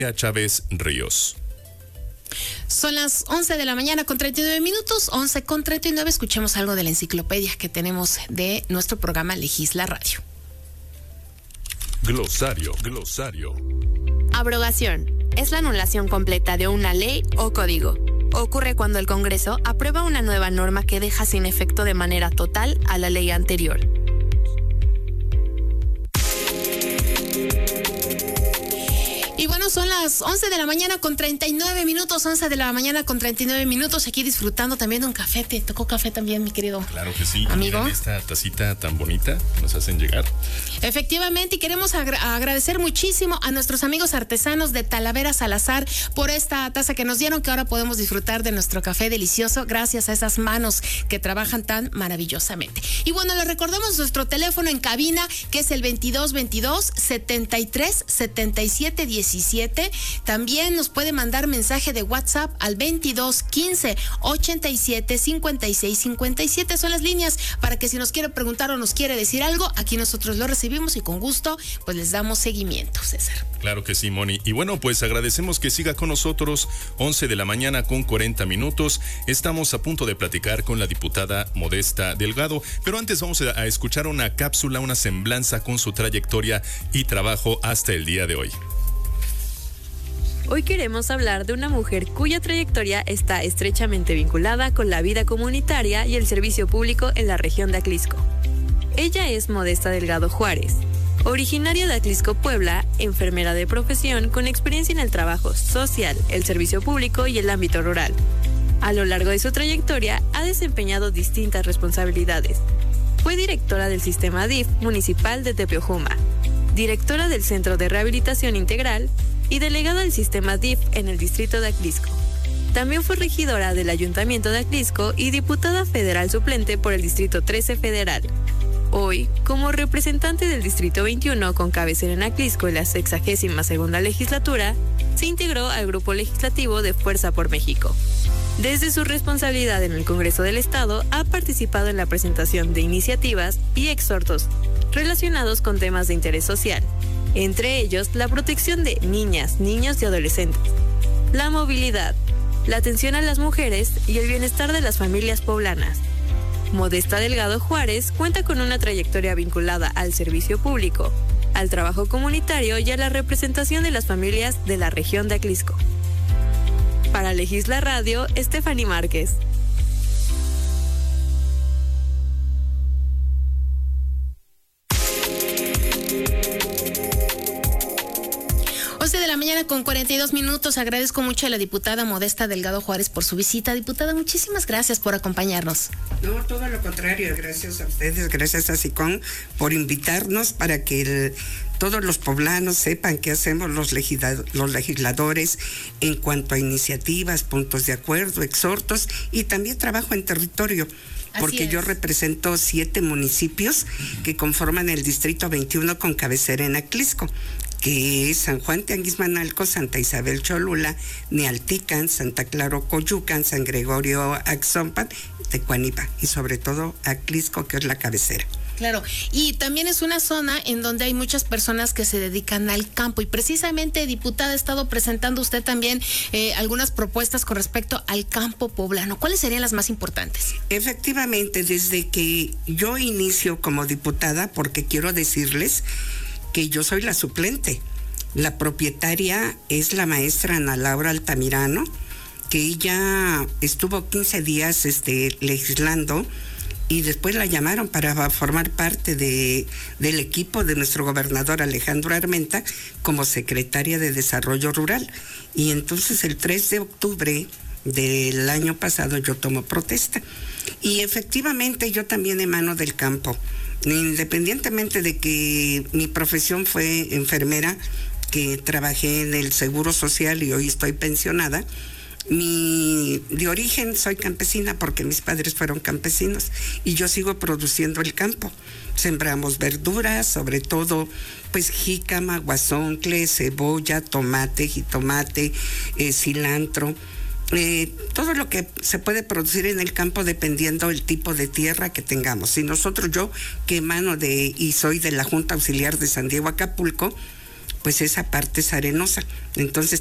Chávez Ríos. Son las 11 de la mañana con 39 minutos, 11 con 39. Escuchemos algo de la enciclopedia que tenemos de nuestro programa Legisla Radio. Glosario. Abrogación. Es la anulación completa de una ley o código. Ocurre cuando el Congreso aprueba una nueva norma que deja sin efecto de manera total a la ley anterior. Y bueno, son las 11 de la mañana con 39 minutos, 11 de la mañana con 39 minutos, aquí disfrutando también de un café. ¿Te tocó café también, mi querido Claro que sí. amigo? Miren esta tacita tan bonita que nos hacen llegar. Efectivamente, y queremos agradecer muchísimo a nuestros amigos artesanos de Talavera Salazar por esta taza que nos dieron, que ahora podemos disfrutar de nuestro café delicioso gracias a esas manos que trabajan tan maravillosamente. Y bueno, les recordamos nuestro teléfono en cabina, que es el 2222-737717. También nos puede mandar mensaje de WhatsApp al 2215-875657. Son las líneas para que si nos quiere preguntar o nos quiere decir algo, aquí nosotros lo recibimos y con gusto pues les damos seguimiento, César. Claro que sí, Moni. Y bueno, pues agradecemos que siga con nosotros. 11 de la mañana con 40 minutos. Estamos a punto de platicar con la diputada Modesta Delgado, pero antes vamos a escuchar una cápsula, una semblanza con su trayectoria y trabajo hasta el día de hoy. Hoy queremos hablar de una mujer cuya trayectoria está estrechamente vinculada con la vida comunitaria y el servicio público en la región de Atlisco. Ella es Modesta Delgado Juárez, originaria de Atlisco, Puebla, enfermera de profesión con experiencia en el trabajo social, el servicio público y el ámbito rural. A lo largo de su trayectoria ha desempeñado distintas responsabilidades. Fue directora del sistema DIF municipal de Tepeojuma, directora del Centro de Rehabilitación Integral y delegada del sistema DIF en el distrito de Atlisco. También fue regidora del Ayuntamiento de Atlisco y diputada federal suplente por el Distrito 13 Federal. Hoy, como representante del Distrito 21 con cabecera en Atlisco en la 62ª legislatura, se integró al grupo legislativo de Fuerza por México. Desde su responsabilidad en el Congreso del Estado, ha participado en la presentación de iniciativas y exhortos relacionados con temas de interés social, entre ellos la protección de niñas, niños y adolescentes, la movilidad, la atención a las mujeres y el bienestar de las familias poblanas. Modesta Delgado Juárez cuenta con una trayectoria vinculada al servicio público, al trabajo comunitario y a la representación de las familias de la región de Atlisco. Para Legisla Radio, Stephanie Márquez. De la mañana con 42 minutos. Agradezco mucho a la diputada Modesta Delgado Juárez por su visita. Diputada, muchísimas gracias por acompañarnos. No, todo lo contrario, gracias a ustedes, gracias a SICON por invitarnos para que todos los poblanos sepan qué hacemos los legisladores en cuanto a iniciativas, puntos de acuerdo, exhortos y también trabajo en territorio. Porque yo represento 7 municipios que conforman el Distrito 21 con cabecera en Atlisco, que es San Juan Tianguismanalco, Santa Isabel Cholula, Nealtican, Santa Clara Coyucan, San Gregorio Axompan, Tecuanipa y sobre todo Atlisco, que es la cabecera. Claro, y también es una zona en donde hay muchas personas que se dedican al campo y precisamente, diputada, ha estado presentando usted también algunas propuestas con respecto al campo poblano. ¿Cuáles serían las más importantes? Efectivamente, desde que yo inicio como diputada, porque quiero decirles que yo soy la suplente. La propietaria es la maestra Ana Laura Altamirano, que ella estuvo 15 días legislando y después la llamaron para formar parte del equipo de nuestro gobernador Alejandro Armenta como secretaria de Desarrollo Rural. Y entonces el 3 de octubre del año pasado yo tomo protesta. Y efectivamente yo también emano del campo. Independientemente de que mi profesión fue enfermera, que trabajé en el Seguro Social y hoy estoy pensionada, de origen soy campesina porque mis padres fueron campesinos y yo sigo produciendo el campo. Sembramos verduras, sobre todo pues jícama, guasoncle, cebolla, tomate, jitomate, cilantro. Todo lo que se puede producir en el campo dependiendo del tipo de tierra que tengamos. Y nosotros, yo que emano y soy de la Junta Auxiliar de San Diego Acapulco, pues esa parte es arenosa. Entonces